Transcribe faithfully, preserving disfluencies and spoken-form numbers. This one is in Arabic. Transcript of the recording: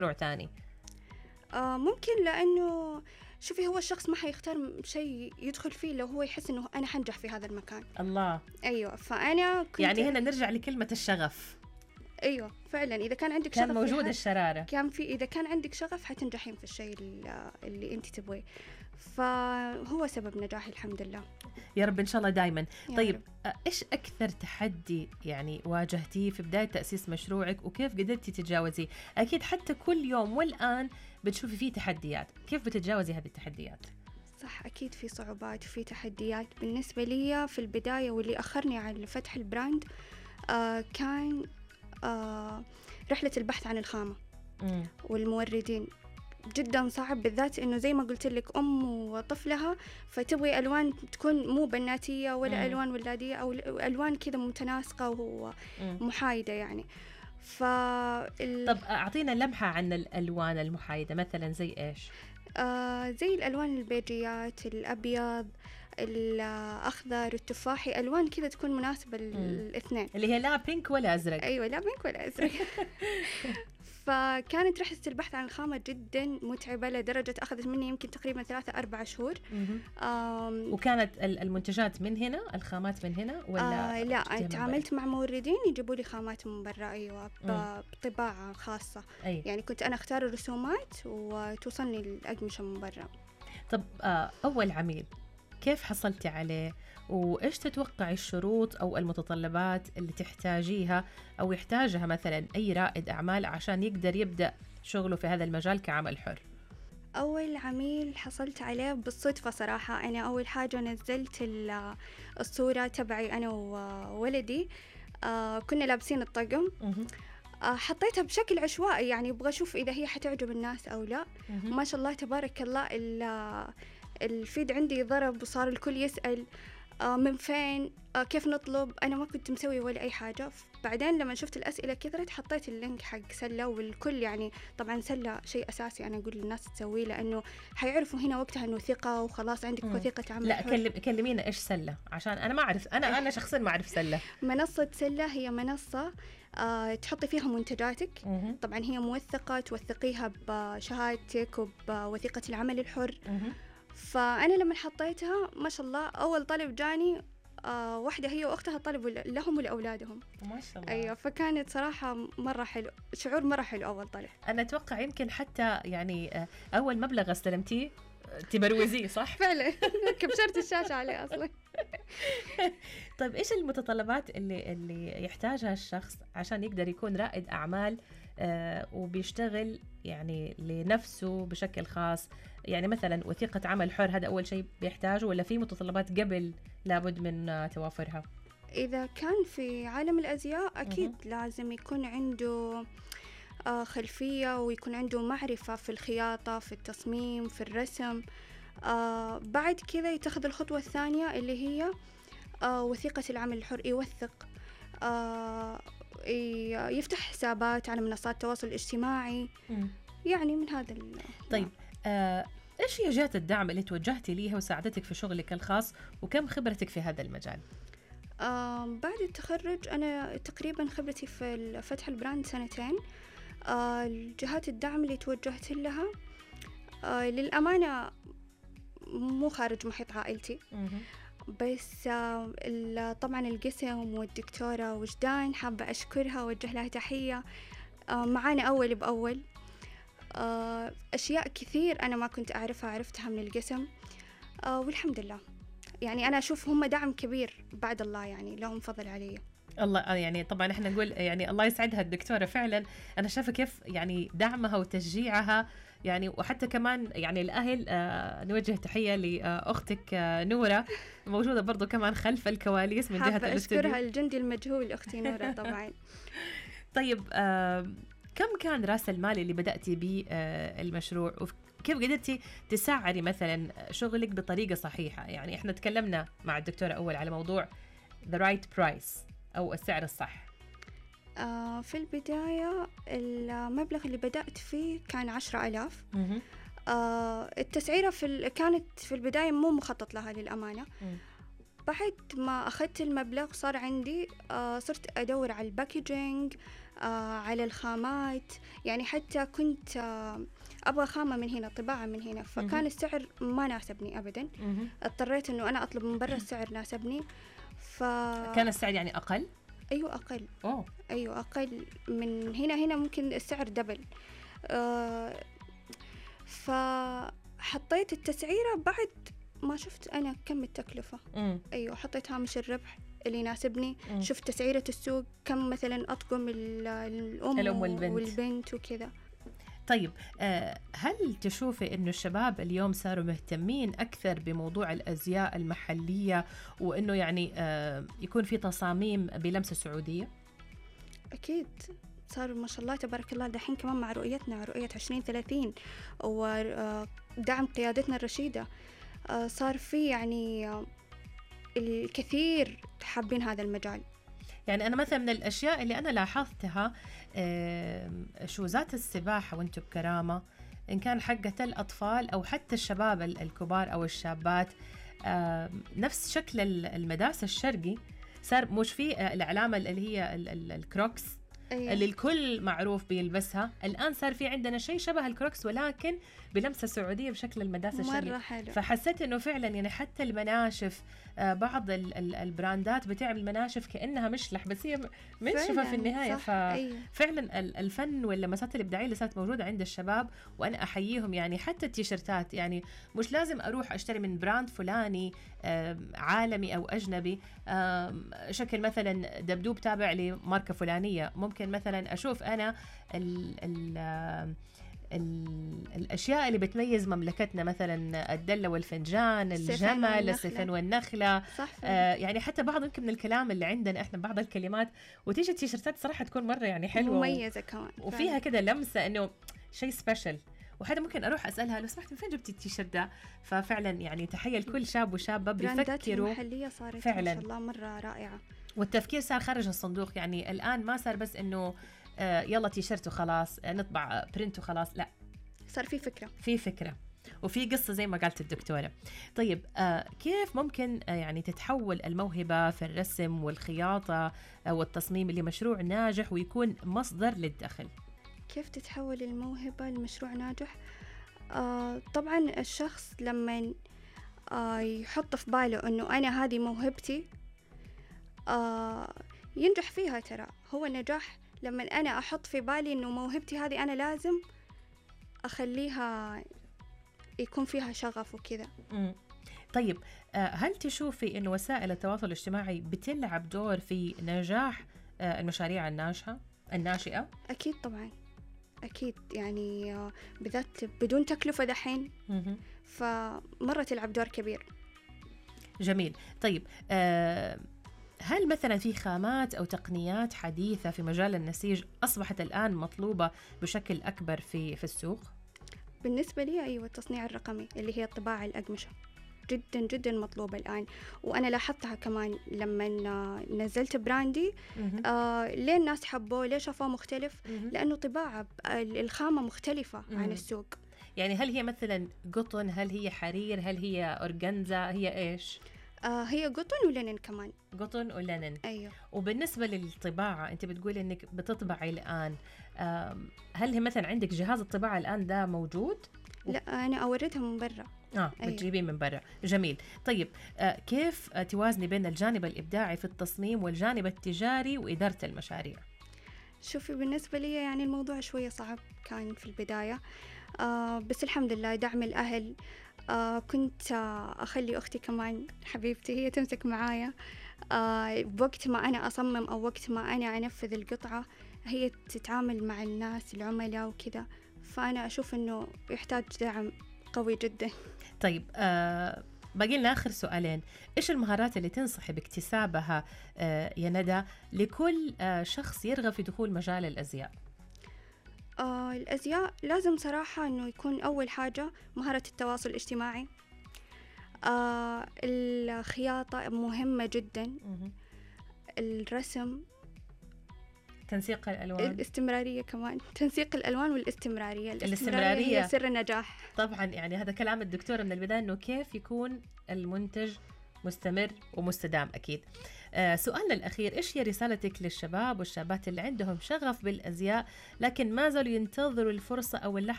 تاني؟ آه ممكن، لأنه شوفي هو الشخص ما حيختار شيء يدخل فيه لو هو يحس إنه أنا حنجح في هذا المكان. الله. أيوة، فأنا كنت يعني هنا نرجع لكلمة الشغف. أيوة فعلا، إذا كان عندك كان شغف موجود الشرارة، كان في إذا كان عندك شغف حتنجحين في الشيء اللي أنت تبغيه، فهو سبب نجاحي الحمد لله. يا رب إن شاء الله دايما. طيب رب. إيش أكثر تحدي يعني واجهتيه في بداية تأسيس مشروعك وكيف قدرتي تتجاوزيه؟ أكيد حتى كل يوم والآن بتشوفي فيه تحديات، كيف بتتجاوزي هذه التحديات؟ صح، أكيد في صعوبات وفي تحديات. بالنسبة لي في البداية واللي أخرني على فتح البراند آه كان آه رحلة البحث عن الخامة م. والموردين جدا صعب، بالذات إنه زي ما قلت لك أم وطفلها، فتبغي ألوان تكون مو بناتية ولا م. ألوان ولادية، أو ألوان كذا متناسقة ومحايدة يعني. فال... طب أعطينا لمحة عن الألوان المحايدة، مثلا زي إيش؟ آه زي الألوان البيجيات، الأبيض، الأخضر، التفاحي، ألوان كذا تكون مناسبة للاثنين، اللي هي لا بينك ولا أزرق. أيوة، لا بينك ولا أزرق. فكانت رحلة البحث عن الخامة جدا متعبة، لدرجة أخذت مني يمكن تقريبا ثلاثة أربع شهور. وكانت المنتجات من هنا، الخامات من هنا ولا؟ آه لا، تعاملت مع موردين يجيبوا لي خامات من برا. أيوة، بطباعة خاصة. أي. يعني كنت أنا أختار الرسومات وتوصلني الأقمشة من برا. طب آه أول عميل كيف حصلتي عليه؟ وإيش تتوقعي الشروط أو المتطلبات اللي تحتاجيها أو يحتاجها مثلا أي رائد أعمال عشان يقدر يبدأ شغله في هذا المجال كعمل حر؟ أول عميل حصلت عليه بالصدفة صراحة. أنا أول حاجة نزلت الصورة تبعي أنا وولدي، آه كنا لابسين الطقم، آه حطيتها بشكل عشوائي، يعني أبغى أشوف إذا هي حتعجب الناس أو لا. ما شاء الله تبارك الله، الفيد عندي ضرب وصار الكل يسأل آه من فين، آه كيف نطلب. أنا ما كنت مسوي ولا أي حاجة. بعدين لما شفت الأسئلة كثرت حطيت اللينك حق سلة، والكل يعني طبعا سلة شيء أساسي أنا أقول للناس تسويه، لأنه حيعرفوا هنا وقتها أنه ثقة وخلاص عندك وثيقة عمل. لا كلم كلمينا إيش سلة عشان أنا ما أعرف. أنا أنا شخصيا ما أعرف سلة. منصة سلة هي منصة آه تحطي فيها منتجاتك. مه. طبعا هي موثقة، توثقيها بشهادتك وبوثيقة العمل الحر. مه. فأنا لما حطيتها ما شاء الله أول طلب جاني آه واحدة هي وأختها طلبوا لهم ولأولادهم. ما شاء الله. أيوة، فكانت صراحة مرة حلو، شعور مرة حلو أول طلب. أنا أتوقع يمكن حتى يعني أول مبلغ استلمتيه تبروزيه صح؟ فعلا كبشرت الشاشة عليه أصلا. طيب إيش المتطلبات اللي اللي يحتاجها الشخص عشان يقدر يكون رائد أعمال آه وبيشتغل يعني لنفسه بشكل خاص؟ يعني مثلا وثيقة عمل حر هذا أول شيء بيحتاجه، ولا في متطلبات قبل لابد من آه توافرها؟ إذا كان في عالم الأزياء أكيد م- لازم يكون عنده آه خلفية، ويكون عنده معرفة في الخياطة، في التصميم، في الرسم. آه بعد كذا يتخذ الخطوة الثانية اللي هي آه وثيقة العمل الحر، يوثق، آه يفتح حسابات على منصات التواصل الاجتماعي. م. يعني من هذا. طيب آه إيش هي جهات الدعم اللي توجهتي ليها وساعدتك في شغلك الخاص، وكم خبرتك في هذا المجال؟ آه بعد التخرج أنا تقريبا خبرتي في فتح البراند سنتين. آه الجهات الدعم اللي توجهت لها آه للأمانة مو خارج محيط عائلتي، بس آه طبعا القسم والدكتورة وجدان حابة أشكرها وأوجه لها تحية. آه معانا أول بأول، آه أشياء كثير أنا ما كنت أعرفها عرفتها من القسم، آه والحمد لله. يعني أنا أشوف هم دعم كبير بعد الله، يعني لهم فضل علي. الله يعني طبعا احنا نقول يعني الله يسعدها الدكتورة، فعلا أنا شايفة كيف يعني دعمها وتشجيعها يعني، وحتى كمان يعني الأهل آه نوجه تحية لأختك آه نورة موجودة برضو كمان خلف الكواليس من جهة الاستوديو. أشكرها الجندي المجهول أختي نورة طبعا. طيب آه كم كان رأس المال اللي بدأتي به آه المشروع، وكيف قدرتي تسعري مثلا شغلك بطريقة صحيحة؟ يعني احنا تكلمنا مع الدكتورة أول على موضوع the right price أو السعر الصح. آه في البداية المبلغ اللي بدأت فيه كان عشرة ألاف. آه التسعيرة في كانت في البداية مو مخطط لها للأمانة. بعد ما أخذت المبلغ صار عندي آه صرت أدور على الباكجينج، آه على الخامات، يعني حتى كنت آه أبغى خامة من هنا، طباعة من هنا، فكان السعر ما ناسبني أبدا. اضطريت أنه أنا أطلب من برا، السعر ناسبني. ف... كان السعر يعني أقل؟ أيوة أقل. أوه. أيوة أقل من هنا. هنا ممكن السعر دبل. آه فحطيت التسعيرة بعد ما شفت أنا كم التكلفة. مم. أيوة حطيت هامش الربح اللي يناسبني. مم. شفت تسعيرة السوق كم مثلا أطقم الأم, الأم والبنت. والبنت وكذا. طيب هل تشوفي إنه الشباب اليوم صاروا مهتمين أكثر بموضوع الأزياء المحلية، وإنه يعني يكون في تصاميم بلمسة سعودية؟ أكيد صار ما شاء الله تبارك الله. دحين كمان مع رؤيتنا رؤية عشرين ثلاثين ودعم قيادتنا الرشيدة، صار في يعني الكثير حابين هذا المجال. يعني أنا مثلا من الأشياء اللي أنا لاحظتها شوزات السباحة وانتم بكرامة، إن كان حقة الأطفال أو حتى الشباب الكبار أو الشابات، نفس شكل المداس الشرقي صار مش فيه العلامة اللي هي الكروكس. أيه. اللي الكل معروف بيلبسها، الآن صار في عندنا شيء شبه الكروكس ولكن بلمسة سعودية بشكل المداس الشرقي. فحسيت إنه فعلا يعني حتى المناشف بعض البراندات بتعمل مناشف كأنها مشلح بس هي منشفة في النهاية. ففعلا الفن واللمسات الإبداعية اللي صارت موجودة عند الشباب وأنا أحييهم. يعني حتى التيشيرتات، يعني مش لازم أروح أشتري من براند فلاني عالمي أو أجنبي، شكل مثلا دبدوب تابع لماركة فلانية، ممكن مثلا أشوف أنا ال ال الأشياء اللي بتميز مملكتنا، مثلا الدلة والفنجان، الجمل، السفن والنخلة. آه يعني حتى بعض يمكن من الكلام اللي عندنا إحنا بعض الكلمات، وتيجي التيشيرتات صراحة تكون مرة يعني حلوة مميزة كمان، وفيها كده لمسة إنه شيء سبيشل. وحتى ممكن أروح أسألها لو سمحت من فين جبتي التيشيرت ده؟ ففعلا يعني تحية لكل شاب وشابة بيفكروا. المحلية صارت فعلا ما شاء الله مرة رائعة، والتفكير صار خارج الصندوق. يعني الآن ما صار بس إنه آه يلا تيشيرت وخلاص، آه نطبع برنت وخلاص، لا، صار في فكرة في فكرة وفي قصة زي ما قالت الدكتورة. طيب آه كيف ممكن آه يعني تتحول الموهبة في الرسم والخياطة آه والتصميم لمشروع ناجح ويكون مصدر للدخل؟ كيف تتحول الموهبة لمشروع ناجح؟ آه طبعا الشخص لما آه يحط في باله أنه أنا هذه موهبتي آه ينجح فيها. ترى هو النجاح لما أنا أحط في بالي أنه موهبتي هذه أنا لازم أخليها يكون فيها شغف وكذا. طيب هل تشوفي أن وسائل التواصل الاجتماعي بتلعب دور في نجاح المشاريع الناجحة الناشئة؟ أكيد طبعا، أكيد. يعني بالذات بدون تكلفة دحين، فمرة تلعب دور كبير. جميل. طيب أه هل مثلا في خامات أو تقنيات حديثة في مجال النسيج أصبحت الآن مطلوبة بشكل أكبر في في السوق؟ بالنسبة لي أيوة، التصنيع الرقمي اللي هي طباعة الأقمشة جدا جدا مطلوبة الآن، وأنا لاحظتها كمان لما نزلت براندي. آه ليه الناس حبوه؟ ليه شافوه مختلف؟ لأنه طباعة الخامة مختلفة مم. عن السوق. يعني هل هي مثلا قطن، هل هي حرير، هل هي أورجانزا، هي إيش؟ آه هي قطن ولينن كمان. قطن ولينن. أيوه. وبالنسبة للطباعة أنت بتقولي إنك بتطبعي الآن، هل هي مثلا عندك جهاز الطباعة الآن ده موجود؟ لا، أنا أوردها من برا. آه أيوه. بتجيبين من برا. جميل. طيب آه كيف توازني بين الجانب الإبداعي في التصميم والجانب التجاري وإدارة المشاريع؟ شوفي بالنسبة لي يعني الموضوع شوية صعب كان في البداية، آه بس الحمد لله دعم الأهل. آه كنت آه أخلي أختي كمان حبيبتي هي تمسك معايا، آه بوقت ما أنا أصمم أو وقت ما أنا أنفذ القطعة هي تتعامل مع الناس العملاء وكذا. فأنا أشوف أنه يحتاج دعم قوي جدا. طيب آه باقي لنا آخر سؤالين. إيش المهارات اللي تنصحي باكتسابها آه يا ندى لكل آه شخص يرغب في دخول مجال الأزياء؟ آه الأزياء لازم صراحة أنه يكون أول حاجة مهارة التواصل الاجتماعي. آه الخياطة مهمة جدا. الرسم، تنسيق الألوان، الاستمرارية كمان. تنسيق الألوان والاستمرارية. الاستمرارية هي سر النجاح طبعا. يعني هذا كلام الدكتورة من البداية، أنه كيف يكون المنتج مستمر ومستدام أكيد. آه سؤالنا الأخير، إيش هي رسالتك للشباب والشابات اللي عندهم شغف بالأزياء لكن ما زالوا ينتظروا الفرصة أو اللحظة